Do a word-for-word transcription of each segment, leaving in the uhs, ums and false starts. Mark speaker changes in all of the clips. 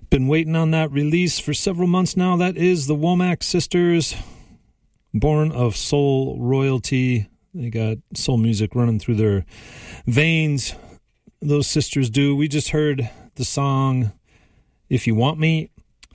Speaker 1: Been waiting on that release for several months now. That is the Womack Sisters, born of soul royalty. They got soul music running through their veins. Those sisters do. We just heard the song If You Want Me.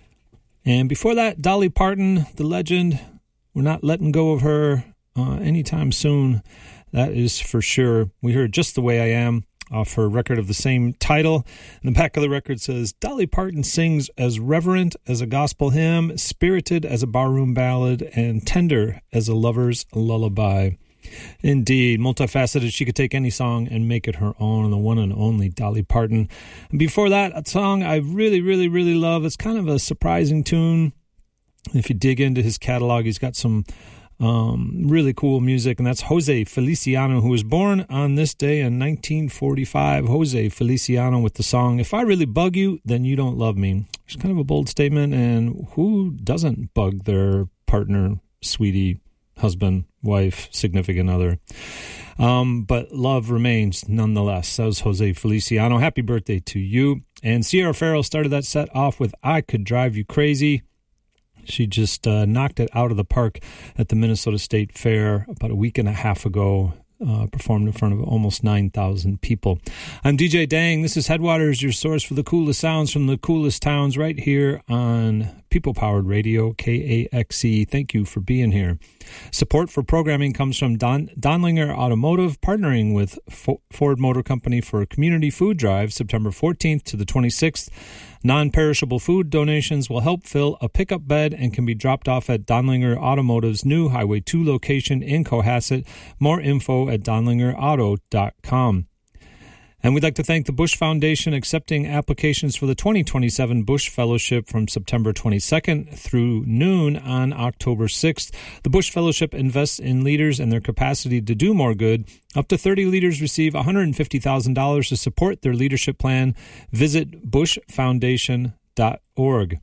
Speaker 1: And before that, Dolly Parton, the legend. We're not letting go of her uh, anytime soon. That is for sure. We heard Just the Way I Am off her record of the same title. And the back of the record says, Dolly Parton sings as reverent as a gospel hymn, spirited as a barroom ballad, and tender as a lover's lullaby. Indeed, multifaceted. She could take any song and make it her own, the one and only Dolly Parton. And before that, a song I really, really, really love. It's kind of a surprising tune. If you dig into his catalog, he's got some Um, really cool music, and that's Jose Feliciano, who was born on this day in nineteen forty-five. Jose Feliciano with the song If I Really Bug You, Then You Don't Love Me. It's kind of a bold statement, and who doesn't bug their partner, sweetie, husband, wife, significant other? Um, but love remains nonetheless. That was Jose Feliciano. Happy birthday to you. And Sierra Farrell started that set off with I Could Drive You Crazy. She just uh, knocked it out of the park at the Minnesota State Fair about a week and a half ago. Uh, performed in front of almost nine thousand people. I'm D J Dang. This is Headwaters, your source for the coolest sounds from the coolest towns right here on People-Powered Radio, K A X E. Thank you for being here. Support for programming comes from Don, Donlinger Automotive, partnering with Fo- Ford Motor Company for a community food drive September fourteenth to the twenty-sixth. Non-perishable food donations will help fill a pickup bed and can be dropped off at Donlinger Automotive's new Highway two location in Cohasset. More info at donlinger auto dot com. And we'd like to thank the Bush Foundation accepting applications for the twenty twenty-seven Bush Fellowship from September twenty-second through noon on October sixth. The Bush Fellowship invests in leaders and their capacity to do more good. Up to thirty leaders receive one hundred fifty thousand dollars to support their leadership plan. Visit bush foundation dot org.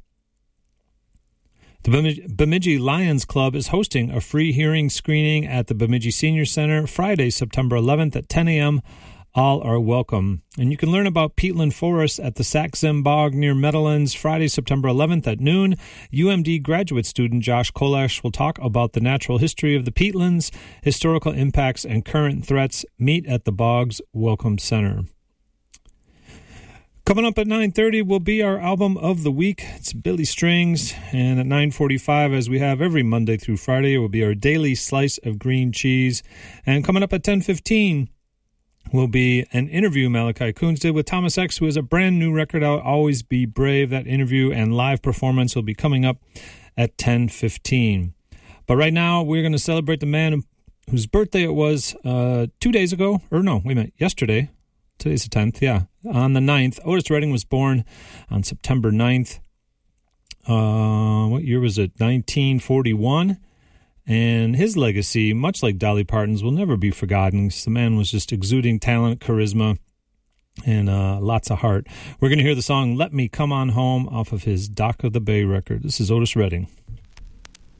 Speaker 1: The Bemidji Lions Club is hosting a free hearing screening at the Bemidji Senior Center Friday, September eleventh at ten a.m. All are welcome. And you can learn about peatland forests at the Sax-Zim Bog near Meadowlands Friday, September eleventh at noon. U M D graduate student Josh Kolash will talk about the natural history of the peatlands, historical impacts, and current threats. Meet at the Bog's Welcome Center. Coming up at nine thirty will be our album of the week. It's Billy Strings. And at nine forty-five, as we have every Monday through Friday, it will be our daily slice of green cheese. And coming up at ten fifteen will be an interview Malachi Coons did with Thomas X, who has a brand new record out, Always Be Brave. That interview and live performance will be coming up at ten fifteen. But right now, we're going to celebrate the man whose birthday it was uh, two days ago. Or no, wait a minute, yesterday. Today's the tenth, yeah. On the ninth, Otis Redding was born on September ninth. Uh, what year was it? nineteen forty-one. And his legacy, much like Dolly Parton's, will never be forgotten. The man was just exuding talent, charisma, and uh, lots of heart. We're going to hear the song Let Me Come On Home off of his Dock of the Bay record. This is Otis Redding.